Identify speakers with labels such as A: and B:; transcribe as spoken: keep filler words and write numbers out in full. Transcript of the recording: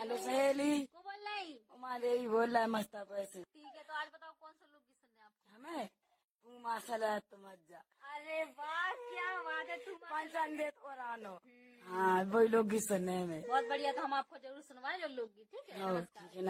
A: Hello सहेली,
B: को बोल रही?
A: हमारे ही बोल रहा है मस्ता पैसे।
B: ठीक है, तो आज बताओ कौन सा लोकगीत सुनने हैं आपको?
A: हमें तू माशाल्लाह तो मज्जा
B: अरे वाह, क्या बात है। तुम
A: पंचांग देत और आनो। हाँ वही लोग सुनने में
B: बहुत बढ़िया, तो हम आपको जरूर सुनवाएं जो लोकगीत। ठीक है,
A: ओ,
B: नमस्कार।
A: ठीक है।